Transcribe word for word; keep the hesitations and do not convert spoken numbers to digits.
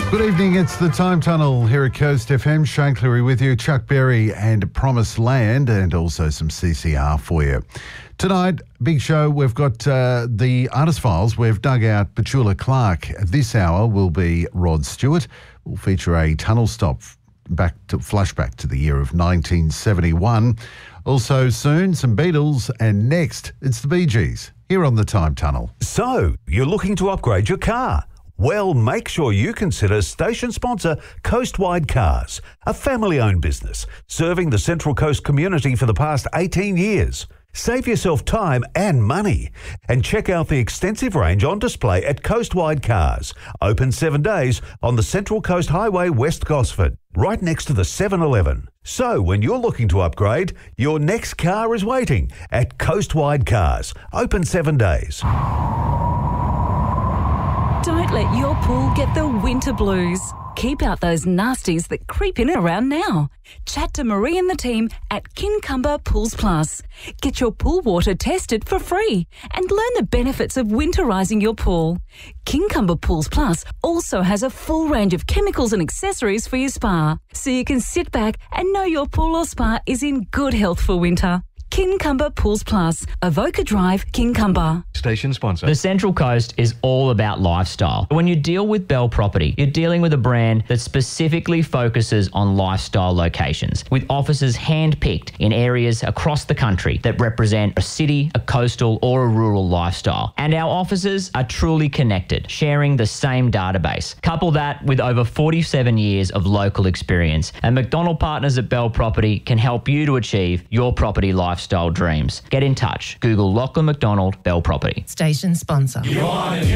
Good evening, it's the Time Tunnel here at Coast F M. Shane Cleary with you, Chuck Berry and Promised Land, and also some C C R for you. Tonight, big show, we've got uh, the Artist Files. We've dug out Petula Clark. This hour will be Rod Stewart. We'll feature a tunnel stop back to flashback to the year of nineteen seventy-one. Also soon, some Beatles, and next, it's the Bee Gees here on the Time Tunnel. So, you're looking to upgrade your car? Well, make sure you consider station sponsor Coastwide Cars, a family-owned business serving the Central Coast community for the past eighteen years. Save yourself time and money and check out the extensive range on display at Coastwide Cars, open seven days on the Central Coast Highway, West Gosford, right next to the seven eleven. So when you're looking to upgrade, your next car is waiting at Coastwide Cars, open seven days. Don't let your pool get the winter blues. Keep out those nasties that creep in and around now. Chat to Marie and the team at Kincumber Pools Plus. Get your pool water tested for free and learn the benefits of winterising your pool. Kincumber Pools Plus also has a full range of chemicals and accessories for your spa, so you can sit back and know your pool or spa is in good health for winter. Kincumber Pools Plus, Avoca Drive, Kincumber. Station sponsor. The Central Coast is all about lifestyle. When you deal with Bell Property, you're dealing with a brand that specifically focuses on lifestyle locations, with offices hand-picked in areas across the country that represent a city, a coastal or a rural lifestyle. And our offices are truly connected, sharing the same database. Couple that with over forty-seven years of local experience, and McDonald Partners at Bell Property can help you to achieve your property lifestyle dreams. Get in touch. Google Lachlan McDonald Bell Property. Station sponsor. You want it,